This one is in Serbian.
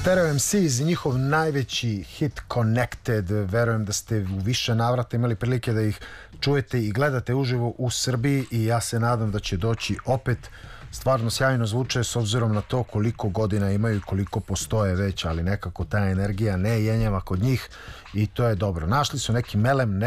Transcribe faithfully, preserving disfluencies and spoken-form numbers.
Stereo em si i njihov najveći hit Connected. Verujem da ste u više navrata imali prilike da ih čujete i gledate uživo u Srbiji i ja se nadam da će doći opet. Stvarno sjajno zvuče s obzirom na to koliko godina imaju i koliko postoje već, ali nekako ta energija ne jenjava kod njih i to je dobro. Našli su neki melem,